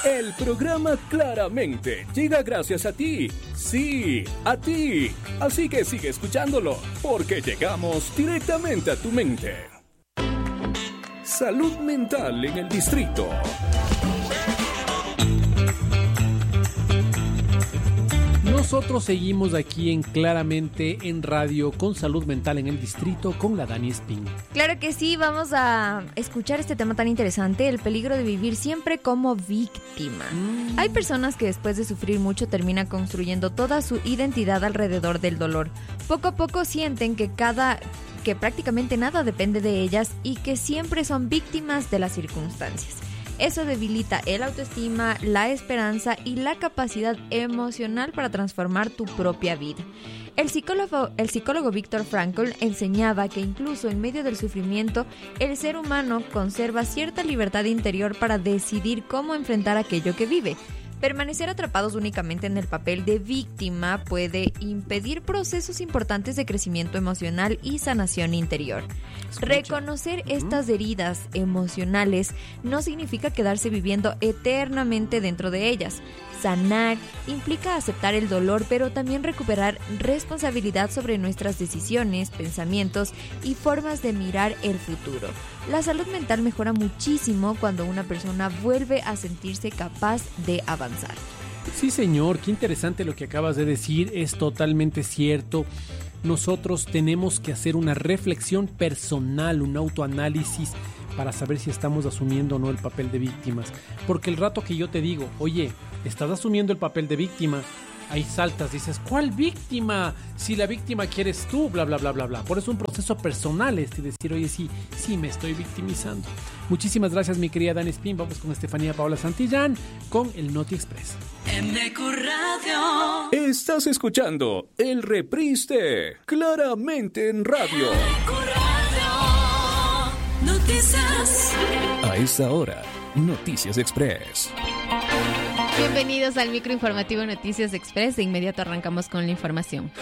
El programa Claramente llega gracias a ti. Sí, a ti. Así que sigue escuchándolo, porque llegamos directamente a tu mente. Salud mental en el distrito. Nosotros seguimos aquí en Claramente en Radio con Salud Mental en el Distrito con la Dani Espín. Claro que sí, vamos a escuchar este tema tan interesante, el peligro de vivir siempre como víctima. Hay personas que después de sufrir mucho terminan construyendo toda su identidad alrededor del dolor. Poco a poco sienten que prácticamente nada depende de ellas y que siempre son víctimas de las circunstancias. Eso debilita el autoestima, la esperanza y la capacidad emocional para transformar tu propia vida. El psicólogo Viktor Frankl enseñaba que incluso en medio del sufrimiento, el ser humano conserva cierta libertad interior para decidir cómo enfrentar aquello que vive. Permanecer atrapados únicamente en el papel de víctima puede impedir procesos importantes de crecimiento emocional y sanación interior. Reconocer estas heridas emocionales no significa quedarse viviendo eternamente dentro de ellas. Sanar implica aceptar el dolor, pero también recuperar responsabilidad sobre nuestras decisiones, pensamientos y formas de mirar el futuro. La salud mental mejora muchísimo cuando una persona vuelve a sentirse capaz de avanzar. Sí, señor, qué interesante lo que acabas de decir, es totalmente cierto. Nosotros tenemos que hacer una reflexión personal, un autoanálisis para saber si estamos asumiendo o no el papel de víctimas. Porque el rato que yo te digo, oye, estás asumiendo el papel de víctima, ahí saltas, dices, ¿cuál víctima? Si la víctima quieres tú, bla, bla, bla, bla, bla. Por eso es un proceso personal decir, oye, sí, me estoy victimizando. Muchísimas gracias, mi querida Dani Espín. Vamos con Estefanía Paola Santillán con el Noti Express. MQ Radio. Estás escuchando el reprise de Claramente en Radio. MQ Radio. Noticias. A esta hora, Noticias Express. Bienvenidos al microinformativo Noticias Express. De inmediato arrancamos con la información.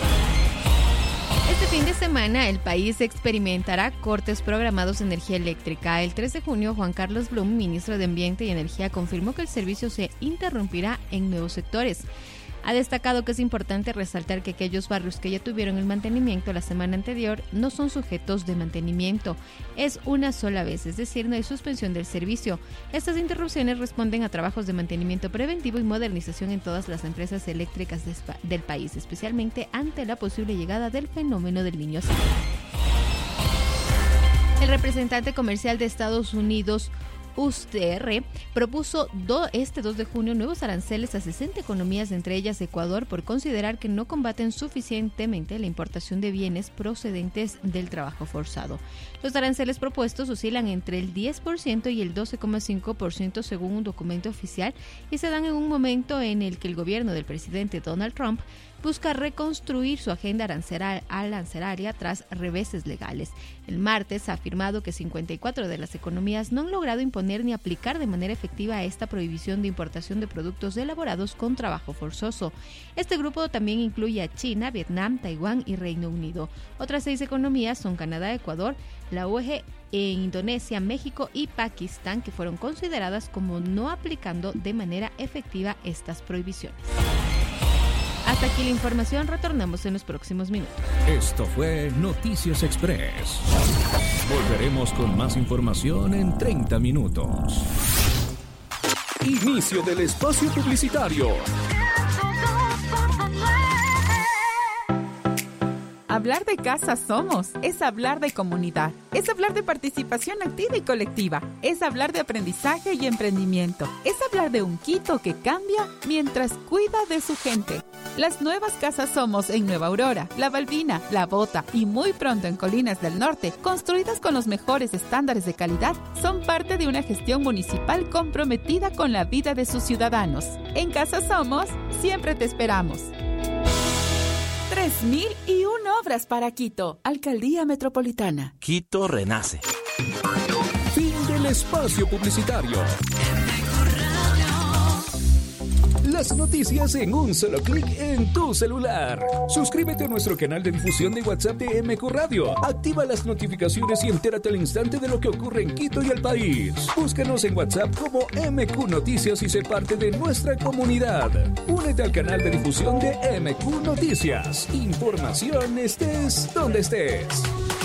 Este fin de semana el país experimentará cortes programados de energía eléctrica. El 3 de junio, Juan Carlos Blum, ministro de Ambiente y Energía, confirmó que el servicio se interrumpirá en nuevos sectores. Ha destacado que es importante resaltar que aquellos barrios que ya tuvieron el mantenimiento la semana anterior no son sujetos de mantenimiento. Es una sola vez, es decir, no hay suspensión del servicio. Estas interrupciones responden a trabajos de mantenimiento preventivo y modernización en todas las empresas eléctricas del país, especialmente ante la posible llegada del fenómeno del Niño. El representante comercial de Estados Unidos, USTR, propuso este 2 de junio nuevos aranceles a 60 economías, entre ellas Ecuador, por considerar que no combaten suficientemente la importación de bienes procedentes del trabajo forzado. Los aranceles propuestos oscilan entre el 10% y el 12,5% según un documento oficial y se dan en un momento en el que el gobierno del presidente Donald Trump busca reconstruir su agenda arancelaria tras reveses legales. El martes ha afirmado que 54 de las economías no han logrado imponer ni aplicar de manera efectiva esta prohibición de importación de productos elaborados con trabajo forzoso. Este grupo también incluye a China, Vietnam, Taiwán y Reino Unido. Otras 6 economías son Canadá, Ecuador, la UAE, en Indonesia, México y Pakistán, que fueron consideradas como no aplicando de manera efectiva estas prohibiciones. Hasta aquí la información, retornamos en los próximos minutos. Esto fue Noticias Express. Volveremos con más información en 30 minutos. Inicio del espacio publicitario. Hablar de Casa Somos es hablar de comunidad, es hablar de participación activa y colectiva, es hablar de aprendizaje y emprendimiento, es hablar de un Quito que cambia mientras cuida de su gente. Las nuevas Casas Somos en Nueva Aurora, La Balbina, La Bota y muy pronto en Colinas del Norte, construidas con los mejores estándares de calidad, son parte de una gestión municipal comprometida con la vida de sus ciudadanos. En Casa Somos, siempre te esperamos. 3.001 obras para Quito. Alcaldía Metropolitana. Quito renace. Fin del espacio publicitario. Las noticias en un solo clic en tu celular. Suscríbete a nuestro canal de difusión de WhatsApp de MQ Radio. Activa las notificaciones y entérate al instante de lo que ocurre en Quito y el país. Búscanos en WhatsApp como MQ Noticias y sé parte de nuestra comunidad. Únete al canal de difusión de MQ Noticias. Información estés donde estés.